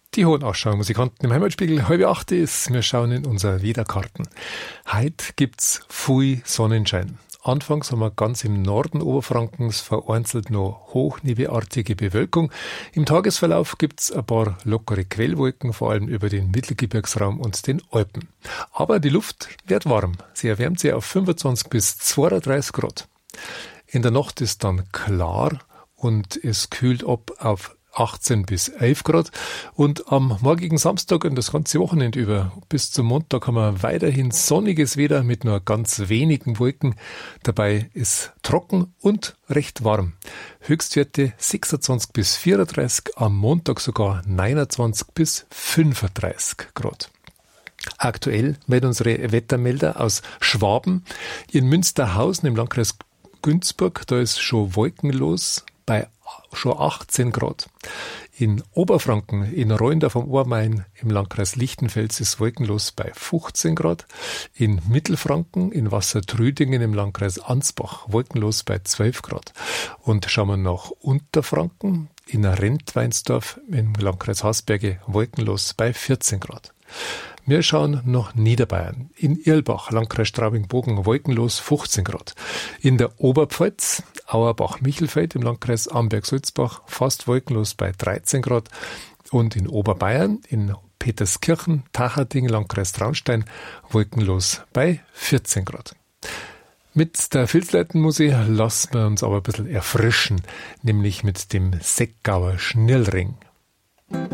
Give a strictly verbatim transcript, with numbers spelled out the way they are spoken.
Die Hohenaschauer Musikanten im Heimatspiegel, halb acht ist, wir schauen in unser Wetterkarten. Heute gibt's viel Sonnenschein. Anfangs haben wir ganz im Norden Oberfrankens vereinzelt noch hochniveauartige Bewölkung. Im Tagesverlauf gibt's ein paar lockere Quellwolken, vor allem über den Mittelgebirgsraum und den Alpen. Aber die Luft wird warm. Sie erwärmt sich auf fünfundzwanzig bis zweiunddreißig Grad. In der Nacht ist dann klar und es kühlt ab auf achtzehn bis elf Grad. Und am morgigen Samstag und das ganze Wochenende über bis zum Montag haben wir weiterhin sonniges Wetter mit nur ganz wenigen Wolken. Dabei ist trocken und recht warm. Höchstwerte sechsundzwanzig bis vierunddreißig, am Montag sogar neunundzwanzig bis fünfunddreißig Grad. Aktuell melden unsere Wettermelder aus Schwaben. In Münsterhausen im Landkreis Günzburg, da ist schon wolkenlos bei schon achtzehn Grad. In Oberfranken, in Reuendorf am Ohrmain im Landkreis Lichtenfels ist wolkenlos bei fünfzehn Grad. In Mittelfranken, in Wassertrüdingen im Landkreis Ansbach, wolkenlos bei zwölf Grad. Und schauen wir nach Unterfranken, in Rentweinsdorf im Landkreis Hasberge, wolkenlos bei vierzehn Grad. Wir schauen nach Niederbayern. In Irlbach, Landkreis Straubing-Bogen, wolkenlos fünfzehn Grad. In der Oberpfalz, Auerbach-Michelfeld im Landkreis Amberg-Sulzbach, fast wolkenlos bei dreizehn Grad. Und in Oberbayern, in Peterskirchen, Tacharding, Landkreis Traunstein, wolkenlos bei vierzehn Grad. Mit der Filzleitenmusik lassen wir uns aber ein bisschen erfrischen, nämlich mit dem Seckauer Schnirlring.